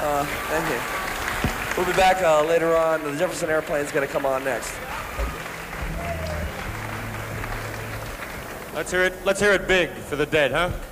Thank you. We'll be back later on. The Jefferson Airplane is going to come on next. Let's hear it big for the Dead, huh?